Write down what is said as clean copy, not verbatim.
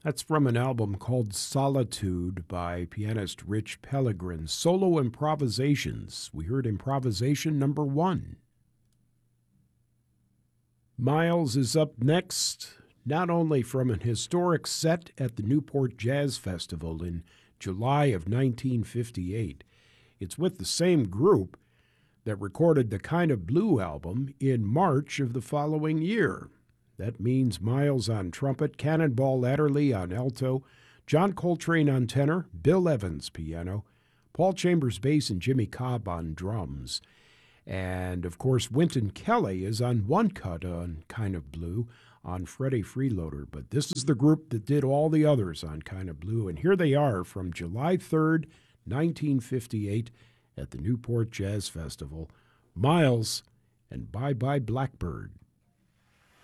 That's from an album called Solitude by pianist Rich Pellegrin, Solo Improvisations. We heard improvisation number 1. Miles is up next, not only from an historic set at the Newport Jazz Festival in July of 1958, it's with the same group that recorded the Kind of Blue album in March of the following year. That means Miles on trumpet, Cannonball Adderley on alto, John Coltrane on tenor, Bill Evans piano, Paul Chambers bass, and Jimmy Cobb on drums. And, of course, Wynton Kelly is on one cut on Kind of Blue on Freddie Freeloader. But this is the group that did all the others on Kind of Blue. And here they are from July 3rd, 1958 at the Newport Jazz Festival, Miles and Bye Bye Blackbird.